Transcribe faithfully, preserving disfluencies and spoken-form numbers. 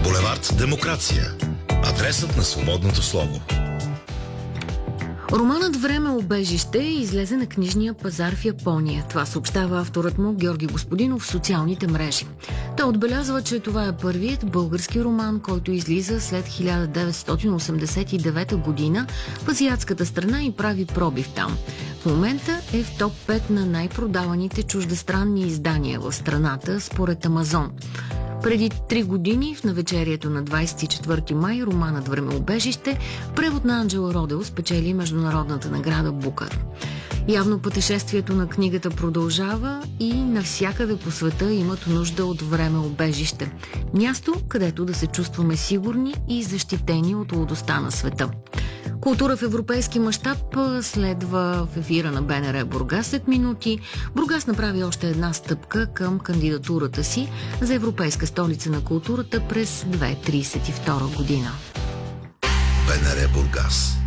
Булевард Демокрация. Адресът на свободното слово. Романът "Време убежище" излезе на книжния пазар в Япония. Това съобщава авторът му Георги Господинов в социалните мрежи. Той отбелязва, че това е първият български роман, който излиза след хиляда деветстотин осемдесет и девета година в азиатската страна и прави пробив там. В момента е в топ пет на най-продаваните чуждестранни издания в страната, според Амазон. Преди три години, в навечерието на двадесет и четвърти май, романът "Времеубежище", в превод на Анджела Родел, спечели международната награда Букър. Явно пътешествието на книгата продължава и навсякъде по света имат нужда от времеубежище. Място, където да се чувстваме сигурни и защитени от лудостта на света. Култура в европейски мащаб следва в ефира на Б Н Р Бургас след минути. Бургас направи още една стъпка към кандидатурата си за Европейска столица на културата през две хиляди тридесет и втора година. Б Н Р Бургас.